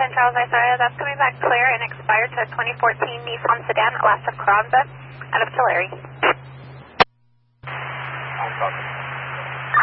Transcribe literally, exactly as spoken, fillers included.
San Charles, Isaiah. That's coming back clear and expired to twenty fourteen Nissan sedan, last of Carranza, out of Tulare. I'm talking.